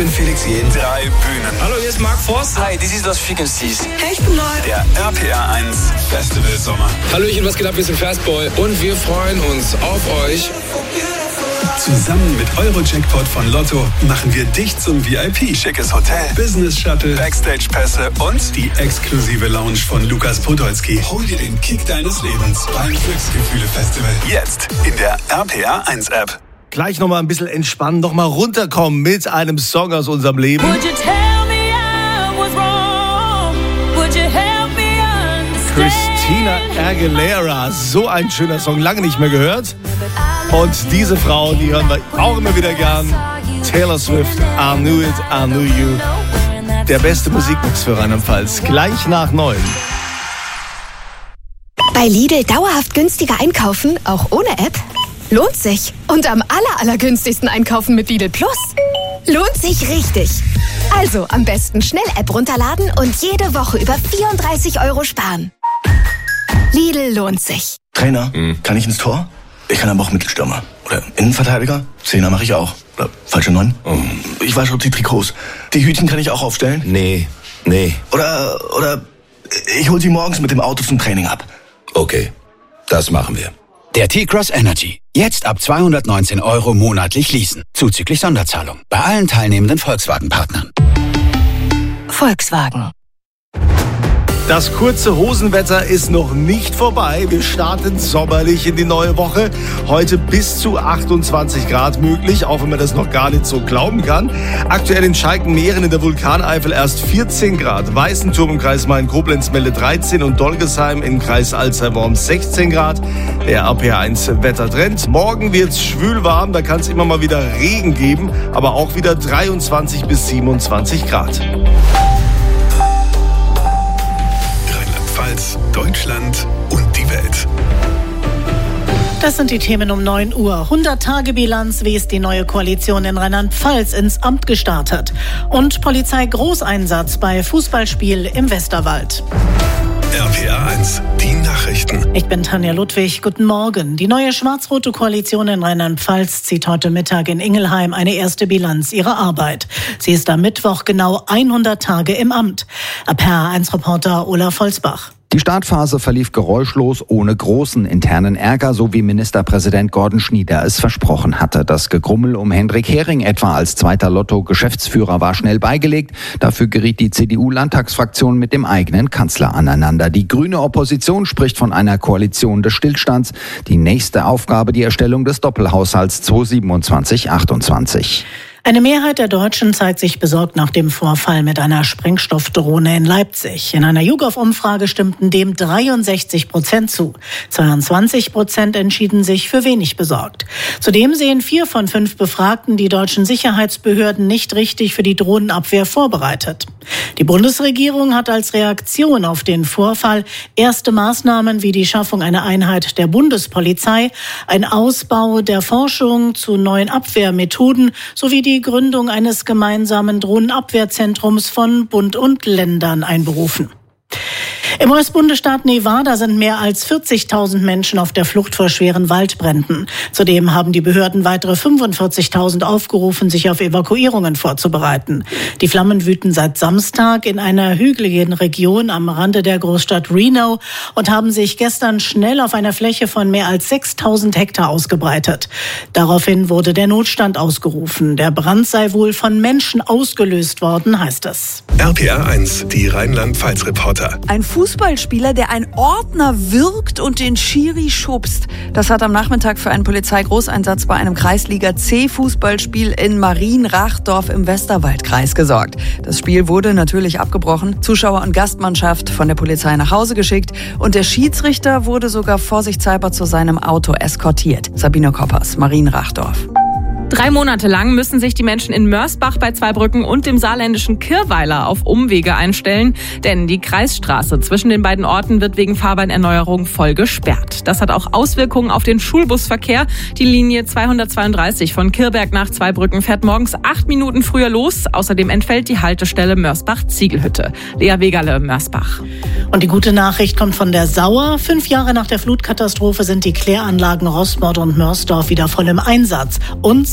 bin Felix Jähn. 3 Bühnen. Hallo, hier ist Mark Forster. Hi, this is Los Frequencies. Hey, ich bin Neu. Der RPR 1 Festival Sommer. Hallöchen, was geht ab? Wir sind Fastboy und wir freuen uns auf euch. Zusammen mit Euro-Jackpot von Lotto machen wir dich zum VIP. Schickes Hotel, Business-Shuttle, Backstage-Pässe und die exklusive Lounge von Lukas Podolski. Hol dir den Kick deines Lebens beim Glücksgefühle-Festival. Jetzt in der RPR 1 App. Gleich nochmal ein bisschen entspannen, nochmal runterkommen mit einem Song aus unserem Leben. Christina Aguilera, so ein schöner Song, lange nicht mehr gehört. Und diese Frau, die hören wir auch immer wieder gern. Taylor Swift, I Knew It, I Knew You. Der beste Musikmix für Rheinland-Pfalz, gleich nach 9. Bei Lidl dauerhaft günstiger einkaufen, auch ohne App? Lohnt sich. Und am allergünstigsten einkaufen mit Lidl Plus? Lohnt sich richtig. Also am besten schnell App runterladen und jede Woche über 34 € sparen. Lidl lohnt sich. Trainer, kann ich ins Tor? Ich kann aber auch Mittelstürmer. Oder Innenverteidiger? Zehner mache ich auch. Oder falsche 9? Ich wasche die Trikots. Die Hütchen kann ich auch aufstellen? Nee. Oder ich hol sie morgens mit dem Auto zum Training ab. Okay, das machen wir. Der T-Cross Energy. Jetzt ab 219 € monatlich leasen. Zuzüglich Sonderzahlung. Bei allen teilnehmenden Volkswagen-Partnern. Volkswagen. Das kurze Hosenwetter ist noch nicht vorbei. Wir starten sommerlich in die neue Woche. Heute bis zu 28 Grad möglich, auch wenn man das noch gar nicht so glauben kann. Aktuell in Schalkenmeeren in der Vulkaneifel erst 14 Grad. Weißenturm im Kreis Main-Koblenz meldet 13 und Dolgesheim im Kreis Alzey-Worms 16 Grad. Der RPR1 Wettertrend. Morgen wird's schwül warm, da kann es immer mal wieder Regen geben, aber auch wieder 23 bis 27 Grad. Deutschland und die Welt. Das sind die Themen um 9 Uhr. 100-Tage-Bilanz, wie ist die neue Koalition in Rheinland-Pfalz ins Amt gestartet? Und Polizei-Großeinsatz bei Fußballspiel im Westerwald. RPR 1, die Nachrichten. Ich bin Tanja Ludwig, guten Morgen. Die neue schwarz-rote Koalition in Rheinland-Pfalz zieht heute Mittag in Ingelheim eine erste Bilanz ihrer Arbeit. Sie ist am Mittwoch genau 100 Tage im Amt. RPR1-Reporter Olaf Holzbach. Die Startphase verlief geräuschlos, ohne großen internen Ärger, so wie Ministerpräsident Gordon Schnieder es versprochen hatte. Das Gegrummel um Hendrik Hering etwa als zweiter Lotto-Geschäftsführer war schnell beigelegt. Dafür geriet die CDU-Landtagsfraktion mit dem eigenen Kanzler aneinander. Die grüne Opposition spricht von einer Koalition des Stillstands. Die nächste Aufgabe die Erstellung des Doppelhaushalts 2027-28. Eine Mehrheit der Deutschen zeigt sich besorgt nach dem Vorfall mit einer Sprengstoffdrohne in Leipzig. In einer YouGov-Umfrage stimmten dem 63% zu. 22% entschieden sich für wenig besorgt. Zudem sehen 4 von 5 Befragten die deutschen Sicherheitsbehörden nicht richtig für die Drohnenabwehr vorbereitet. Die Bundesregierung hat als Reaktion auf den Vorfall erste Maßnahmen wie die Schaffung einer Einheit der Bundespolizei, ein Ausbau der Forschung zu neuen Abwehrmethoden sowie die Gründung eines gemeinsamen Drohnenabwehrzentrums von Bund und Ländern einberufen. Im US-Bundesstaat Nevada sind mehr als 40.000 Menschen auf der Flucht vor schweren Waldbränden. Zudem haben die Behörden weitere 45.000 aufgerufen, sich auf Evakuierungen vorzubereiten. Die Flammen wüten seit Samstag in einer hügeligen Region am Rande der Großstadt Reno und haben sich gestern schnell auf einer Fläche von mehr als 6.000 Hektar ausgebreitet. Daraufhin wurde der Notstand ausgerufen. Der Brand sei wohl von Menschen ausgelöst worden, heißt es. RPR 1, die Rheinland-Pfalz-Reporter. Ein Fußballspieler, der ein Ordner wirkt und den Schiri schubst. Das hat am Nachmittag für einen Polizeigroßeinsatz bei einem Kreisliga-C-Fußballspiel in Marienrachdorf im Westerwaldkreis gesorgt. Das Spiel wurde natürlich abgebrochen, Zuschauer und Gastmannschaft von der Polizei nach Hause geschickt und der Schiedsrichter wurde sogar vorsichtshalber zu seinem Auto eskortiert. Sabine Koppers, Marienrachdorf. 3 Monate lang müssen sich die Menschen in Mörsbach bei Zweibrücken und dem saarländischen Kirweiler auf Umwege einstellen, denn die Kreisstraße zwischen den beiden Orten wird wegen Fahrbahnerneuerung voll gesperrt. Das hat auch Auswirkungen auf den Schulbusverkehr. Die Linie 232 von Kirberg nach Zweibrücken fährt morgens 8 Minuten früher los. Außerdem entfällt die Haltestelle Mörsbach-Ziegelhütte. Lea Wegerle, Mörsbach. Und die gute Nachricht kommt von der Sauer. 5 Jahre nach der Flutkatastrophe sind die Kläranlagen Roßbord und Mörsdorf wieder voll im Einsatz und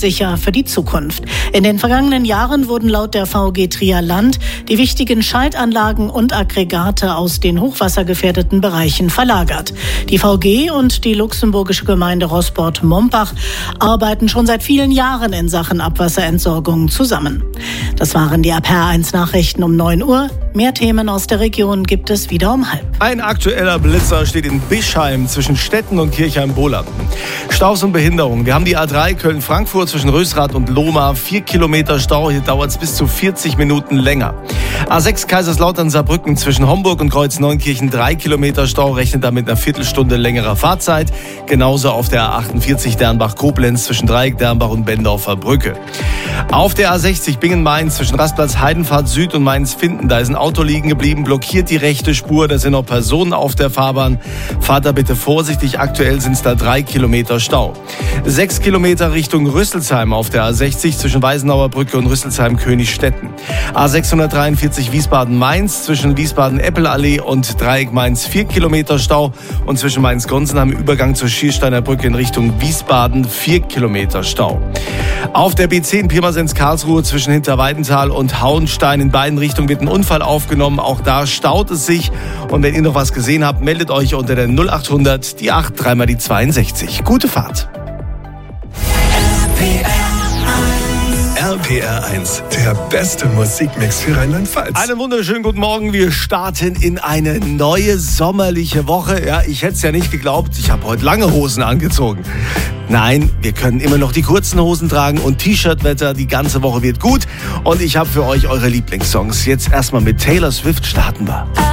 sicher für die Zukunft. In den vergangenen Jahren wurden laut der VG Trier Land die wichtigen Schaltanlagen und Aggregate aus den hochwassergefährdeten Bereichen verlagert. Die VG und die luxemburgische Gemeinde Rosport-Mombach arbeiten schon seit vielen Jahren in Sachen Abwasserentsorgung zusammen. Das waren die APR1 Nachrichten um 9 Uhr. Mehr Themen aus der Region gibt es wieder um 12:30. Ein aktueller Blitzer steht in Bischheim zwischen Stetten und Kirchheim-Bohlanden. Staus und Behinderung. Wir haben die A3 Köln-Frankfurt zwischen Rösrath und Lohmar. 4 Kilometer Stau. Hier dauert es bis zu 40 Minuten länger. A6 Kaiserslautern-Saarbrücken zwischen Homburg und Kreuz-Neunkirchen. 3 Kilometer Stau. Rechnet damit einer Viertelstunde längerer Fahrzeit. Genauso auf der A48 Dernbach-Koblenz zwischen Dreieck, Dernbach und Bendorfer Brücke. Auf der A60 Bingen-Mainz zwischen Rastplatz Heidenfahrt Süd und Mainz-Finden. Da ist ein Auto liegen geblieben, blockiert die rechte Spur. Da sind noch Personen auf der Fahrbahn. Fahrt da bitte vorsichtig. Aktuell sind es da 3 Kilometer Stau. 6 Kilometer Richtung Rüsselsheim auf der A60 zwischen Weißenauer Brücke und Rüsselsheim-Königstetten. A643 Wiesbaden-Mainz zwischen Wiesbaden-Eppelallee und Dreieck Mainz 4 Kilometer Stau. Und zwischen Mainz-Gonsenheim im Übergang zur Schiersteiner Brücke in Richtung Wiesbaden 4 Kilometer Stau. Auf der B10 Pirmasens-Karlsruhe zwischen Hinterweidenthal und Hauenstein in beiden Richtungen wird ein Unfall aufgenommen. Auch da staut es sich. Und wenn ihr noch was gesehen habt, meldet euch unter der 0800 die 8 3 mal die 62. Gute Fahrt. RPR1, der beste Musikmix für Rheinland-Pfalz. Einen wunderschönen guten Morgen. Wir starten in eine neue sommerliche Woche. Ja, ich hätte es ja nicht geglaubt. Ich habe heute lange Hosen angezogen. Nein, wir können immer noch die kurzen Hosen tragen und T-Shirt-Wetter. Die ganze Woche wird gut. Und ich habe für euch eure Lieblingssongs. Jetzt erstmal mit Taylor Swift starten wir.